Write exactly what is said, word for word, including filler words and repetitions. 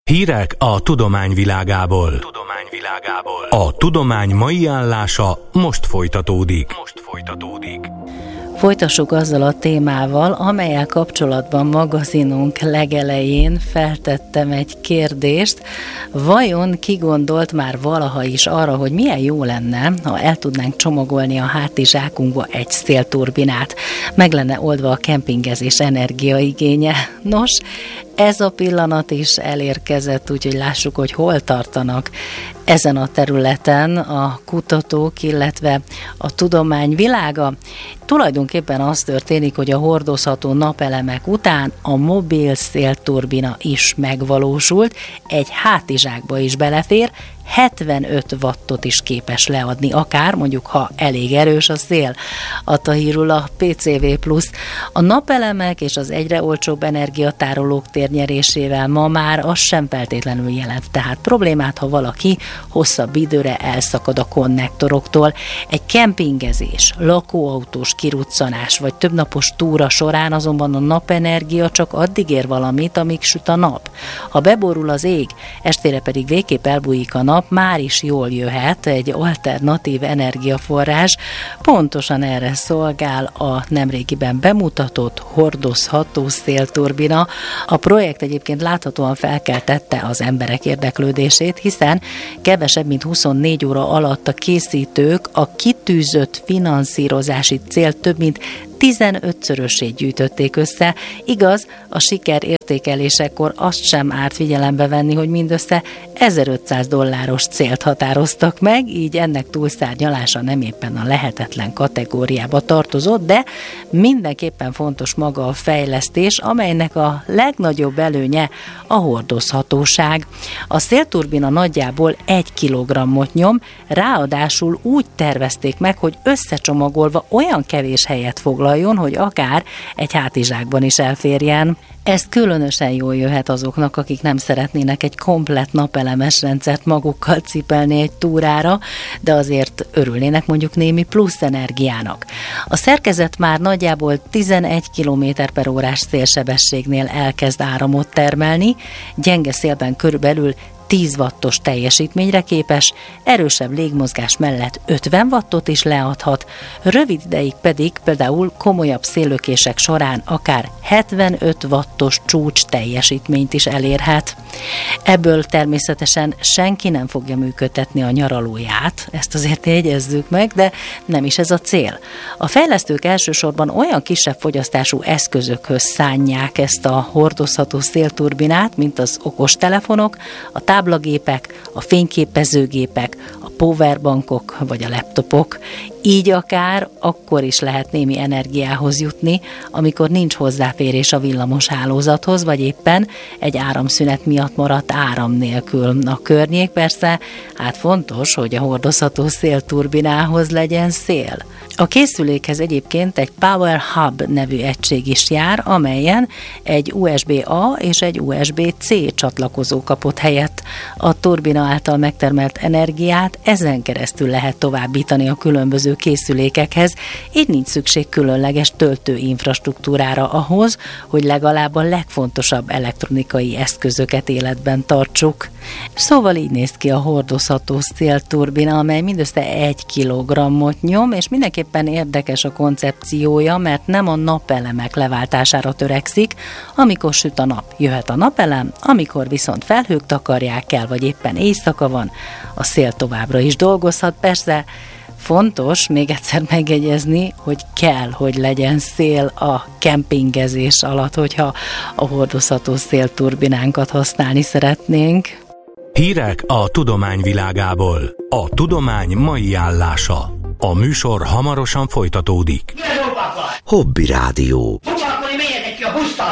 Hírek a tudomány világából. Tudomány világából. A tudomány mai állása most folytatódik. Most folytatódik. Folytassuk azzal a témával, amellyel kapcsolatban magazinunk legelején feltettem egy kérdést. Vajon ki gondolt már valaha is arra, hogy milyen jó lenne, ha el tudnánk csomagolni a hátizsákunkba egy szélturbinát? Meg lenne oldva a kempingezés energiaigénye. Nos, ez a pillanat is elérkezett, úgyhogy lássuk, hogy hol tartanak ezen a területen a kutatók, illetve a tudomány világa. Tulajdonképpen az történik, hogy a hordozható napelemek után a mobil szélturbina is megvalósult, egy hátizsákba is belefér, hetvenöt wattot is képes leadni, akár mondjuk, ha elég erős a szél. Adta hírül a pé cé vé plusz. A napelemek és az egyre olcsóbb energiatárolók térnyerésével ma már az sem feltétlenül jelent tehát problémát, ha valaki hosszabb időre elszakad a konnektoroktól. Egy kempingezés, lakóautós kiruccanás vagy többnapos túra során azonban a napenergia csak addig ér valamit, amíg süt a nap. Ha beborul az ég, estére pedig végképp elbújik a nap, már is jól jöhet egy alternatív energiaforrás. Pontosan erre szolgál a nemrégiben bemutatott hordozható szélturbina. A projekt egyébként láthatóan felkeltette az emberek érdeklődését, hiszen kevesebb mint huszonnégy óra alatt a készítők a kitűzött finanszírozási célt több mint tizenötszörösét gyűjtötték össze. Igaz, a siker értékelésekor azt sem árt figyelembe venni, hogy mindössze ezerötszáz dolláros célt határoztak meg, így ennek túlszárnyalása nem éppen a lehetetlen kategóriába tartozott, de mindenképpen fontos maga a fejlesztés, amelynek a legnagyobb előnye a hordozhatóság. A szélturbina nagyjából egy kilogrammot nyom, ráadásul úgy tervezték meg, hogy összecsomagolva olyan kevés helyet foglal, hogy akár egy hátizsákban is elférjen. Ez különösen jól jöhet azoknak, akik nem szeretnének egy komplett napelemes rendszert magukkal cipelni egy túrára, de azért örülnének mondjuk némi plusz energiának. A szerkezet már nagyjából tizenegy kilométer per órás szélsebességnél elkezd áramot termelni, gyenge szélben körülbelül tíz wattos teljesítményre képes, erősebb légmozgás mellett ötven wattot is leadhat, rövid ideig pedig például komolyabb széllökések során akár hetvenöt wattos csúcs teljesítményt is elérhet. Ebből természetesen senki nem fogja működtetni a nyaralóját, ezt azért jegyezzük meg, de nem is ez a cél. A fejlesztők elsősorban olyan kisebb fogyasztású eszközökhöz szánják ezt a hordozható szélturbinát, mint az okostelefonok, a táblagépek, a fényképezőgépek, a powerbankok vagy a laptopok. Így akár akkor is lehet némi energiához jutni, amikor nincs hozzáférés a villamos hálózathoz, vagy éppen egy áramszünet miatt maradt áram nélkül a környék. Persze, hát fontos, hogy a hordozható szélturbinához legyen szél. A készülékhez egyébként egy Power Hub nevű egység is jár, amelyen egy u es bé A és egy u es bé C csatlakozó kapott helyet. A turbina által megtermelt energiát ezen keresztül lehet továbbítani a különböző készülékekhez, így nincs szükség különleges töltő infrastruktúrára ahhoz, hogy legalább a legfontosabb elektronikai eszközöket életben tartsuk. Szóval így néz ki a hordozható szélturbina, amely mindössze egy kilogrammot nyom, és mindenképpen érdekes a koncepciója, mert nem a napelemek leváltására törekszik, amikor süt a nap, jöhet a napelem, amikor viszont felhők takarják el, vagy éppen éjszaka van, a szél továbbra is dolgozhat. Persze fontos még egyszer megjegyezni, hogy kell, hogy legyen szél a kempingezés alatt, hogyha a hordozható szélturbinánkat használni szeretnénk. Hírek a tudomány világából. A tudomány mai állása. A műsor hamarosan folytatódik. Hobby Rádió.